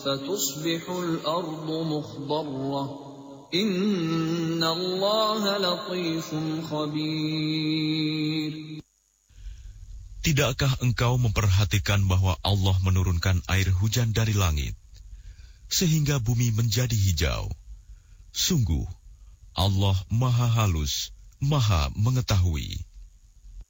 فتصبح الأرض مخضرة إن الله لطيف خبير. Tidakkah engkau memperhatikan bahwa Allah menurunkan air hujan dari langit, sehingga bumi menjadi hijau? Sungguh, Allah Maha Halus, Maha Mengetahui.